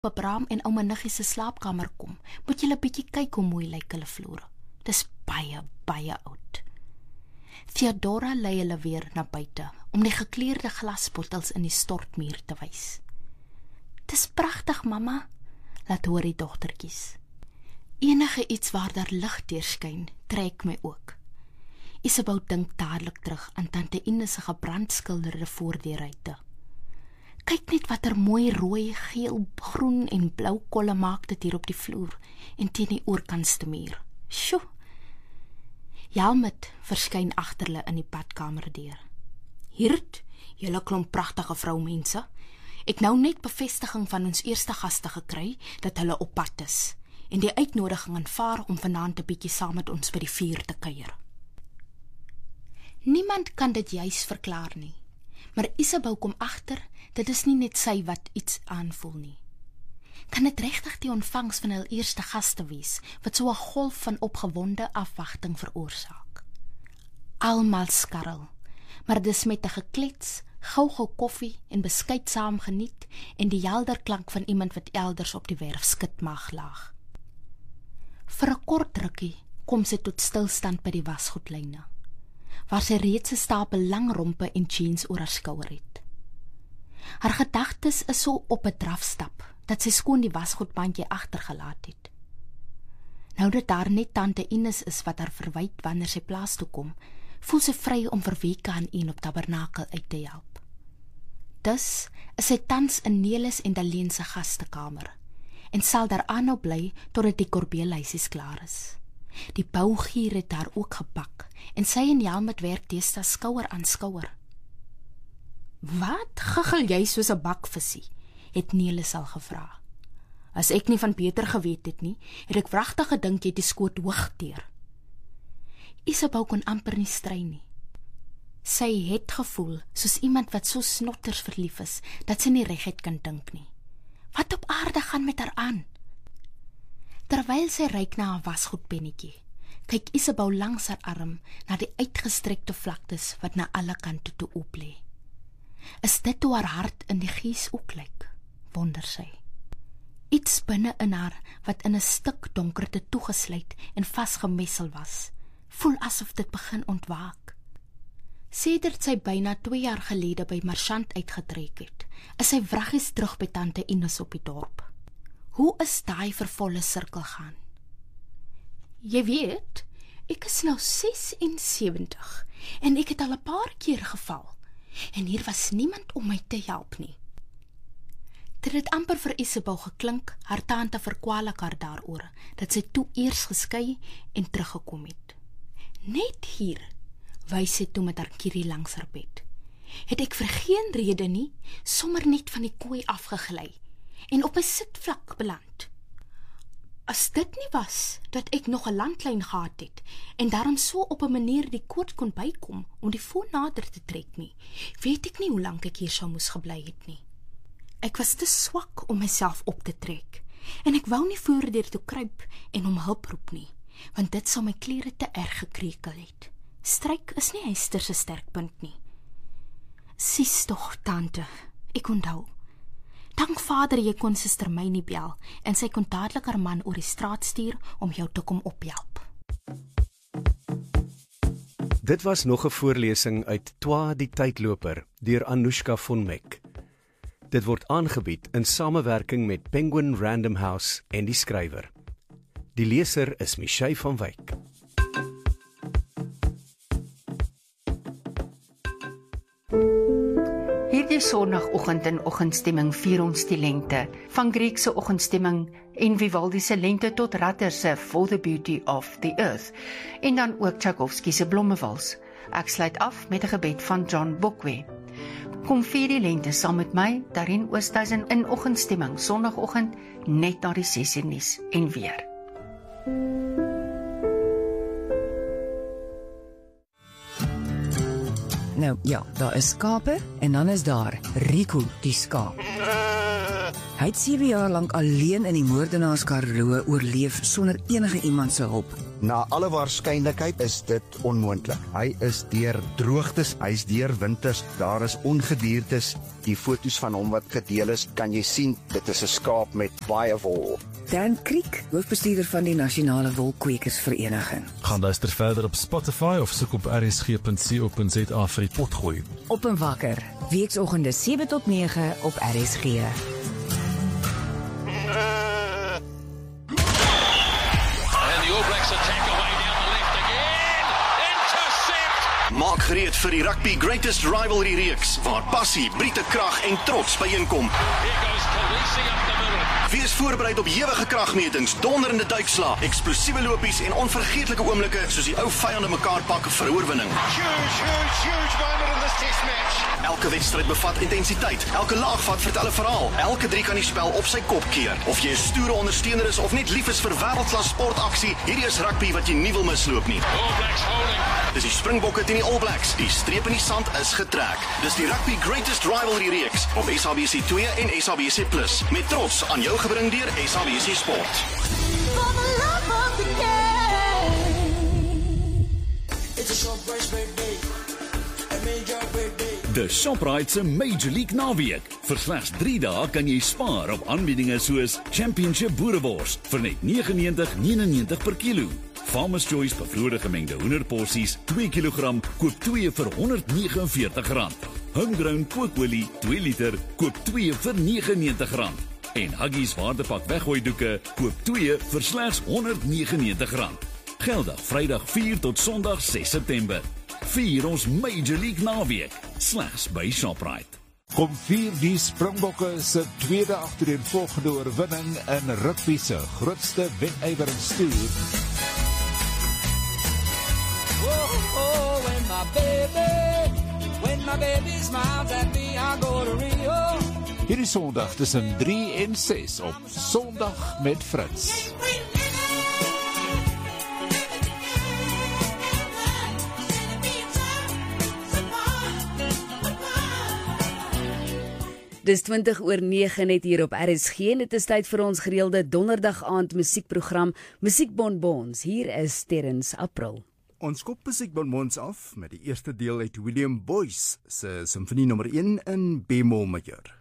op Bram en ouma Niggie se slaapkamer kom, moet julle bietjie kyk hoe mooi lyk hulle vloer. Dis baie, baie oud. Theodora lei hulle weer na buite, om die gekleurde glasbottels in die stortmuur te wys. Dis pragtig, mamma, laat hoor die dogtertjies. Enige iets waar daar lig deurskyn, trek my ook. Isabel dink dadelik terug aan tante Ines se gebrandskilderde voordeurruite. Kyk net wat mooi rooi, geel, groen en blou kolle maak dit hier op die vloer en teen die oorkantste muur. Sjoe! Jalmut verskyn agter hulle in die badkamerdeur. Hiert, julle klomp pragtige vroumense. Ek nou net bevestiging van ons eerste gaste gekry dat hulle op pad is en die uitnodiging aanvaar om vanaand 'n bietjie saam met ons by die vuur te kuier. Niemand kan dit juis verklaar nie, maar Isabel kom agter, dit is nie net sy wat iets aanvoel nie. Kan dit regtig die ontvangs van hul eerste gaste wees, wat so 'n golf van opgewonde afwagting veroorsaak? Almal skarrel, maar dis met 'n geklets, gou-gou koffie en beskuit saam geniet en die helder klank van iemand wat elders op die werf skitmag laag. Vir 'n kort rukkie kom sy tot stilstand by die wasgoedlyne, waar sy reeds 'n stapel lang rompe en jeans oor haar skouer het. Haar gedagtes is so op 'n drafstap, dat sy skoon die wasgoedbandjie agtergelaat het. Nou dat daar net tante Ines is wat haar verwyd wanneer sy plaas toe kom, voel sy vry om vir weke aan een op Tabernakel uit te help. Dus is sy tans in Nelis en Daleen se gastekamer, en sal daar aanhou bly totdat die korbeelhuisies klaar is. Die bougier het daar ook gepak, en sy en Jalmut werk deesdae skouer aan skouer. Wat giggel jy soos 'n bakvisie? Het Nelis al gevra. As ek nie van beter geweet het nie, het ek wragtig gedink jy het die skoot hoog deur. Isabel kon amper nie strei nie. Sy het gevoel soos iemand wat so snotters verlief is, dat sy nie reguit kan dink nie. Wat op aarde gaan met haar aan? Terwyl sy ryk na 'n wasgoedpennetjie, kyk Isabel langs haar arm na die uitgestrekte vlaktes wat na alle kante toe oop lê. Is dit hoe haar hart in die gees ook lyk, wonder sy. Iets binne in haar wat in 'n stuk donkerte toegesluit en vasgemessel was, voel asof dit begin ontwaak. Sedert sy byna 2 jaar gelede by Marchant uitgetrek het, is sy wraggies terug by tante Ines op die dorp. Hoe is daai vervolle sirkel gaan? Jy weet, ek is nou 76 en ek het al 'n paar keer geval en hier was niemand om my te help nie. Dit het amper vir Isabel geklink, haar tante verkwalik haar daaroor, dat sy toe eers geskei en teruggekom het. Net hier, wys sy toe met haar kierie langs haar bed, het ek vir geen rede nie, sommer net van die kooi afgeglei en op 'n sitvlak beland. As dit nie was, dat ek nog 'n landlyn gehad het, en daarom so op 'n manier die koord kon bykom, om die foon nader te trek nie, weet ek nie hoe lank ek hier sou moes gebly het nie. Ek was te swak om myself op te trek, en ek wou nie voordeur toe kruip en om hulp roep nie, want dit sou my klere te erg gekrekel het. Stryk is nie Hester se sterkpunt nie. Sies tog, tante, ek onthou. Dank Vader jy kon suster my nie bel, en sy kon dadelik haar man oor die straat stuur om jou te kom ophelp. Dit was nog 'n voorlesing uit Twa die Tydloper deur Anoushka von Meck. Dit word aangebied in samewerking met Penguin Random House en die skrywer. Die leser is Michelle van Wyk. Hierdie Sondagoggend in oggendstemming vier ons die lente, van Griekse oggendstemming en Vivaldi se lente tot Ratter se For the Beauty of the Earth, en dan ook Tchaikovsky se Blommewals. Ek sluit af met 'n gebed van John Bokwe. Kom vier die lente saam met my, Darien Oosthuizen in oggendstemming, Sondagoggend net na die 6 nuus en weer. Nou ja, daar is skape en dan is daar Rico die skaap. Hy het 7 jaar lank alleen in die moordenaarskarroo oorleef sonder enige iemand se hulp. Na alle waarskynlikheid is dit onmoontlik. Hy is deur droogtes, hy is deur winters, daar is ongediertes. Die foto's van hom wat gedeel is, kan jy sien, dit is 'n skaap met baie wol. Dan Kriek, hoofbestuurder van die Nasionale Wolkwekersvereniging. Gaan luister verder op Spotify of soek op rsg.co.za vir die potgooi. Op en wakker, weeksoggende 7 tot 9 op RSG. Maak gereed vir die Rugby Greatest Rivalry reeks, waar passie, Briete krag en trots byeenkom. Wees voorbereid op ewige kragmetings, donderende duikslae, eksplosiewe lopies en onvergeetlike oomblikke soos die ou vyande mekaar pak vir oorwinning. Huge moment in this test match. Elke wedstryd bevat intensiteit, elke laag vertel 'n verhaal, elke 3 kan die spel op sy kop keer. Of jy 'n stoere ondersteuner is of net lief is vir wêreldklas sportaksie, hierdie is rugby wat jy nie wil misloop nie. All Blacks holding. Dis die Springbokke teen die All Blacks. Die streep in die sand is getrek. Dis die Rugby Greatest Rivalry reeks op SABC 2 en SABC Plus. Met trots aan jou gebring deur SABC Sport. De Shoprite se Major League naweek. Vir slegs 3 dae kan jy spaar op aanbiedinge soos Championship boerewors vir net R99.99 per kilo. Farmer's Choice bevroorde gemengde hoenderporsies 2 kg koop 2 vir R149. Homegrown kookolie 2 liter koop 2 vir R99. En Huggies waardepak weggooidoeke koop 2 vir slegs R199. Geldig Vrydag 4 tot Sondag 6 September. Vier ons Major League naweek slegs by Shoprite. Kom vier die Springbokke se tweede agtereenvolgende oorwinning in rugby se grootste wenyweringstoer. When my baby smiles at me, I go to Rio. Hierdie Sondag tussen 3 en 6 op Sondag met Fritz. Dis 20:09 net hier op RSG en dit is tyd vir ons gereelde donderdag aand musiekprogram Musiekbonbons. Hier is Terrence April. Ons kop musiekbonbons af met die eerste deel uit William Boyce se simfonie nommer 1 in B-mol majeur.